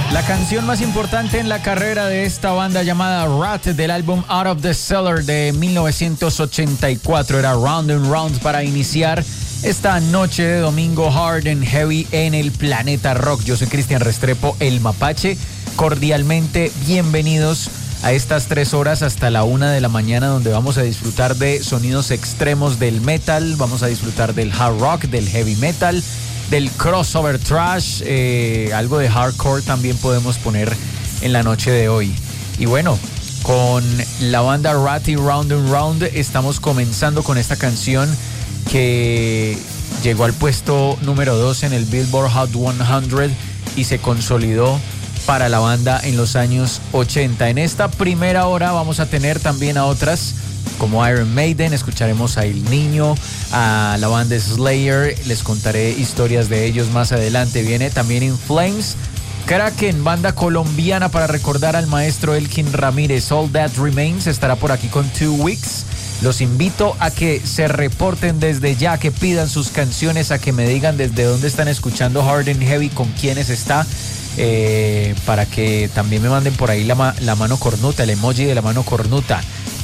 La canción más importante en la carrera de esta banda llamada Rat del álbum Out of the Cellar de 1984 era Round and Round para iniciar esta noche de domingo hard and heavy en el Planeta Rock. Yo soy Cristian Restrepo, el Mapache. Cordialmente bienvenidos a estas 3 horas hasta la 1 de la mañana, donde vamos a disfrutar de sonidos extremos del metal, vamos a disfrutar del hard rock, del heavy metal, del crossover thrash, algo de hardcore también podemos poner en la noche de hoy. Y bueno, con la banda Rat y Round and Round estamos comenzando con esta canción que llegó al puesto número 2 en el Billboard Hot 100 y se consolidó para la banda en los años 80. En esta primera hora vamos a tener también a otras como Iron Maiden, escucharemos a El Niño, a la banda Slayer, les contaré historias de ellos más adelante. Viene también In Flames, Kraken, banda colombiana para recordar al maestro Elkin Ramírez. All That Remains estará por aquí con 2 Weeks. Los invito a que se reporten desde ya, que pidan sus canciones, a que me digan desde dónde están escuchando Hard and Heavy, con quiénes está, para que también me manden por ahí la mano cornuta, el emoji de la mano cornuta.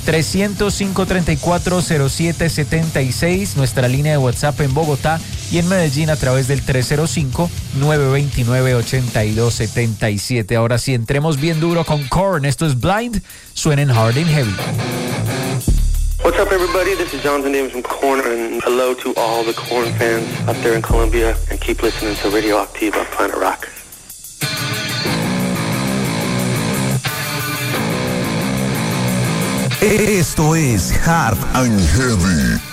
305-3407-76, nuestra línea de WhatsApp en Bogotá, y en Medellín a través del 305-929-8277. Ahora sí, entremos bien duro con Korn. Esto es Blind, suenen Hard and Heavy. What's up, everybody? This is Jonathan Davis from Korn, and hello to all the Korn fans out there in Colombia, and keep listening to Radioactive on Planet Rock. Esto es Hard and Heavy.